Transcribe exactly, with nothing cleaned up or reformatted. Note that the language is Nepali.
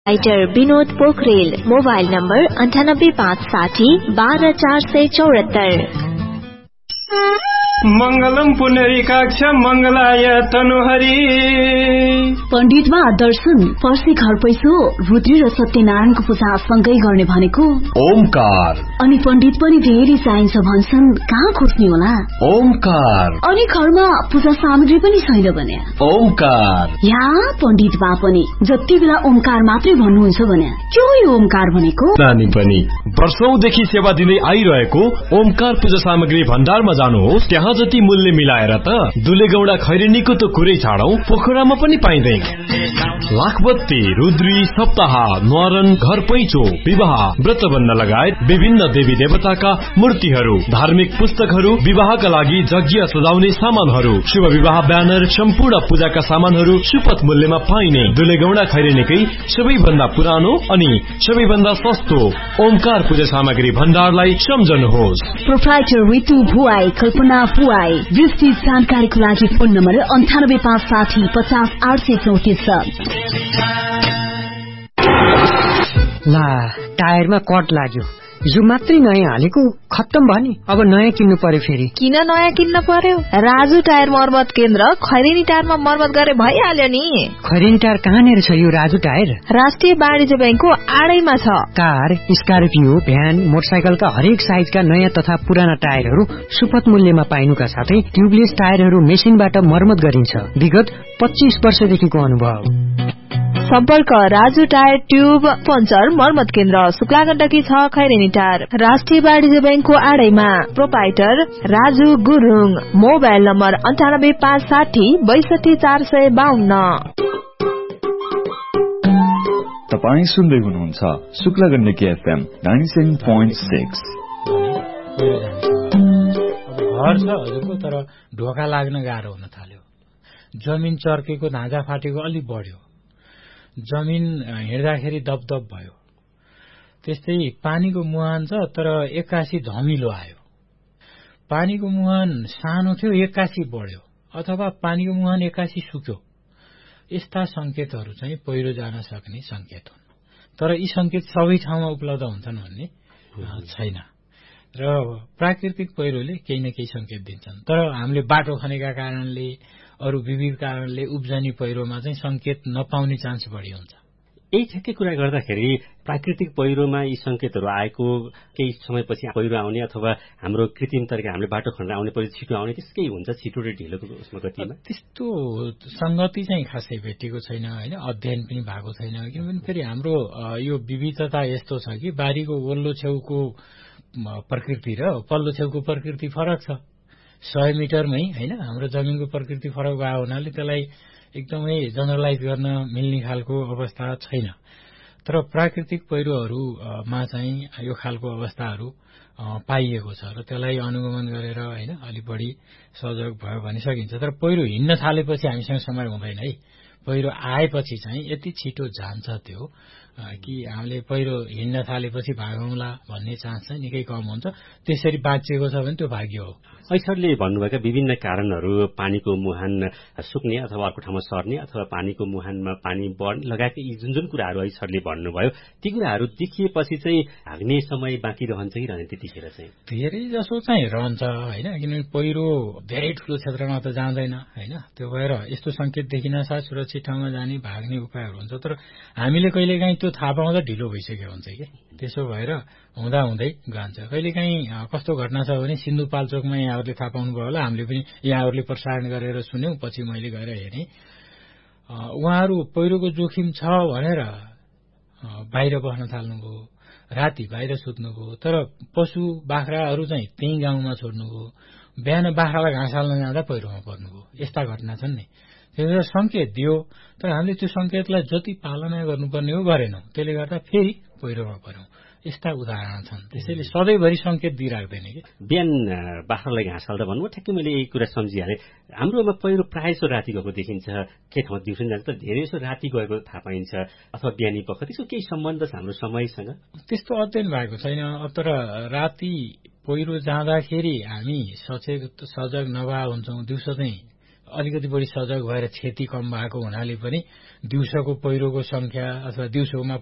Writer Vinod Pokharel. Mobile number अन्ठानब्बे पाँच साठी बाह्र चार सय चौहत्तर। मंगलम पुनरीकाक्ष मंगलाय तनुहरी। पण्डितमा दर्शन पर्सी घर पैसो रुद्री र सत्यनारायणको पूजा सँगै गर्ने भनेको ओमकार। अनि पण्डित पनि धेरै चाहिन्छ भन्छन्, कहाँ खोज्ने होला? ओमकार। अनि घरमा पूजा सामग्री पनि छैन भने ओमकार। या पण्डित बा पनि जति बेला ओमकार मात्रै भन्नुहुन्छ भने के हो यो ओमकार भनेको? नानी पनि वर्षौंदेखि सेवा दिँदै आइरहेको ओमकार पूजा सामग्री भण्डारमा जानुहोस्। त्यहाँ जति मूल्य मिलाएर त दुलेगौडा खैरेनीको त कुरै छाडौं, पोखरामा पनि पाइँदैन। लाखबत्ती, रुद्री, सप्ताह, न्वारन, घर पैँचो, विवाह, व्रतबन्ध लगायत विभिन्न देवी देवताका मूर्तिहरू, धार्मिक पुस्तकहरू, विवाहका लागि यज्ञ सजाउने सामानहरू, शुभ विवाह ब्यानर, सम्पूर्ण पूजाका सामानहरू सुपथ मूल्यमा पाइने दुलेगौडा खैरेनीकै सबैभन्दा पुरानो अनि सबैभन्दा सस्तो ओमकार पूजा सामग्री भण्डारलाई सम्झनुहोस्। प्रोप्राइटर ऋतु भुवाई, कल्पना भुवाई। विस्तृत जानकारीको लागि फोन नम्बर अन्ठानब्बे पाँच साठी पचास आठ सय चौतिस। ला टायरमा कट लाग्यो, यो मात्रै नयाँ हालेको खत्तम भयो नि, अब नयाँ किन्नु पर्यो फेरि। किन नयाँ किन्न पर्यो? राजु टायर मर्मत केन्द्र खैरेनी टायरमा मर्मत गरे भइहाल्यो नि। खैरेनी टायर कहाँनिर छ यो राजु टायर? राष्ट्रिय वाणिज्य बैंकको आडैमा छ। कार, स्कर्पियो, भ्यान, मोटरसाइकलका हरेक साइजका नयाँ तथा पुराना टायरहरू सुपथ मूल्यमा पाइनुका साथै ट्युबलेस टायरहरू मेसिनबाट मर्मत गरिन्छ। विगत पच्चीस वर्षदेखिको अनुभव। सम्पर्क राजु टायर ट्युब पञ्चर मर्मत केन्द्र, शुक्ला गण्डकी छ, खैरेनी टायर, राष्ट्रिय वाणिज्य बैंकको आडैमा। Proprietor Raju Gurung. Mobile number अन्ठानब्बे पाँच साठी बैसठी चार सय बाहन्न। तपाई सुन्दै हुनुहुन्छ Shukla Gandaki FM ninety seven point six. घर छ हजुरको, तर ढोका लाग्न गाह्रो हुन थाल्यो। जमिन चर्केको, धाँजा फाटेको अलि बढ्यो। जमिन हिँड्दाखेरि दपदप भयो। त्यस्तै पानीको मुहान छ, तर एक्कासी धमिलो आयो। पानीको मुहान सानो थियो, एक्कासी बढ्यो, अथवा पानीको मुहान एक्कासी सुक्यो। यस्ता संकेतहरू चाहिँ पहिरो जान सक्ने संकेत हुन्। तर यी संकेत सबै ठाउँमा उपलब्ध हुन्छन् भन्ने छैन। र प्राकृतिक पहिरोले केही न केही संकेत दिन्छन्, तर हामीले बाटो खनेका कारणले, अरू विविध कारणले उब्जनी पहिरोमा चाहिँ संकेत नपाउने चान्स बढी हुन्छ। यही ठ्याक्कै कुरा गर्दाखेरि प्राकृतिक पहिरोमा यी संकेतहरू आएको केही समयपछि पहिरो आउने अथवा हाम्रो कृत्रिम तरिका हामीले बाटो खनेर आउने पछि छिटो आउने त्यसकै हुन्छ, छिटो र ढिलोको उसमा गतिमा त्यस्तो संगति चाहिँ खासै भेटेको छैन हैन, अध्ययन पनि भएको छैन। किनभने फेरि हाम्रो यो विविधता यस्तो छ कि बारीको वल्लो छेउको प्रकृति र पल्लो छेउको प्रकृति फरक छ। सय मिटरमै हैन हाम्रो जमिनको प्रकृति फरक भएको हुनाले त्यसलाई एकदमै जनरलाइज गर्न मिल्ने खालको अवस्था छैन। तर प्राकृतिक पहिरोहरूमा चाहिँ यो खालको अवस्थाहरू पाइएको छ र त्यसलाई अनुगमन गरेर हैन अलि बढी सजग भयो भने सकिन्छ। तर पहिरो हिँड्न थालेपछि हामीसँग समय हुँदैन है। पहिरो आएपछि चाहिँ यति छिटो जान्छ त्यो कि हामीले पहिरो हिँड्न थालेपछि भागौँला भन्ने चान्स चाहिँ निकै कम हुन्छ। त्यसरी बाँचिएको छ भने त्यो भाग्य हो। ऐसरले भन्नुभएका विभिन्न कारणहरू, पानीको मुहान सुक्ने अथवा अर्को ठाउँमा सर्ने अथवा पानीको मुहानमा पानी बढ्ने लगायत यी जुन जुन कुराहरू ऐसरले भन्नुभयो, ती कुराहरू देखिएपछि चाहिँ भाग्ने समय बाँकी रहन्छ कि रहने त्यतिखेर चाहिँ? धेरै जसो चाहिँ रहन्छ हैन, किनभने पहिरो धेरै ठुलो क्षेत्रमा त जाँदैन हैन। त्यो भएर यस्तो संकेत देखिन साथ सुरक्षित ठाउँमा जाने भाग्ने उपायहरू हुन्छ। तर हामीले कहिलेकाहीँ त्यो थाहा पाउँदा ढिलो भइसक्यो हुन्छ कि त्यसो भएर हुँदा हुँदै जान्छ। कहिलेकाहीँ कस्तो घटना छ भने सिन्धुपाल्चोकमा यहाँहरूले थाहा पाउनुभयो होला, हामीले पनि यहाँहरूले प्रसारण गरेर सुन्यौं, पछि मैले गएर हेरेँ। उहाँहरू पहिरोको जोखिम छ भनेर बाहिर बस्न थाल्नुभयो, राति बाहिर सुत्नुभयो, तर पशु बाख्राहरू चाहिँ त्यही गाउँमा छोड्नुभयो। बिहान बाख्रालाई घाँस हाल्न जाँदा पहिरोमा पर्नुभयो। यस्ता घटना छन् नि। त्यसले संकेत दियो, तर हामीले त्यो संकेतलाई जति पालना गर्नुपर्ने हो गरेनौं, त्यसले गर्दा फेरि पहिरोमा पर्यौं। यस्ता उदाहरण छन्। त्यसैले सधैँभरि संकेत दिइराख्दैन कि। बिहान बाख्रालाई घाँस हाल्दा भन्नुभयो, ठ्याक्कै मैले यही कुरा सम्झिहालेँ। हाम्रोमा पहिरो प्रायः जसो राति गएको देखिन्छ, के ठाउँमा दिउँसो जान्छ, तर धेरै जसो राति गएको थाहा पाइन्छ अथवा बिहानी पख। त्यसको केही सम्बन्ध छ हाम्रो समयसँग? त्यस्तो अध्ययन भएको छैन। तर राति पहिरो जाँदाखेरि हामी सचेत सजग नभए हुन्छौँ, दिउँसो चाहिँ अलिकति बढी सजग भएर क्षति कम भएको हुनाले पनि दिउँसोको पहिरोको संख्या अथवा दिउँसोमा